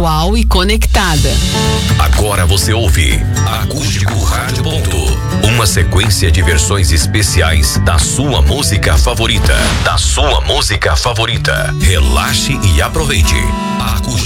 atual e conectada. Agora você ouve Acústico Rádio Ponto. Uma sequência de versões especiais da sua música favorita. Relaxe e aproveite. Acústico.